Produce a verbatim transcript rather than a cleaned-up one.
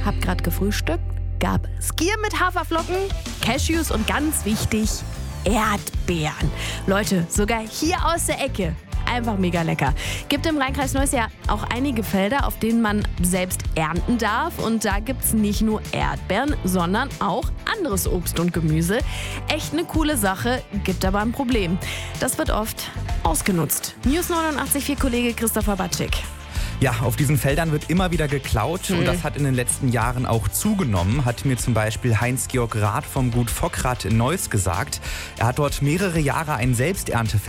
hab grad gefrühstückt, gab Skier mit Haferflocken, Cashews und ganz wichtig, Erdbeeren. Leute, sogar hier aus der Ecke. Einfach mega lecker. Gibt im Rheinkreis Neuss ja auch einige Felder, auf denen man selbst ernten darf. Und da gibt's nicht nur Erdbeeren, sondern auch anderes Obst und Gemüse. Echt eine coole Sache, gibt aber ein Problem. Das wird oft ausgenutzt. News neunundachtzig Komma vier Kollege Christopher Batschik. Ja, auf diesen Feldern wird immer wieder geklaut Hm. und das hat in den letzten Jahren auch zugenommen, hat mir zum Beispiel Heinz-Georg Rath vom Gut Fockrath in Neuss gesagt. Er hat dort mehrere Jahre ein Selbsterntefeld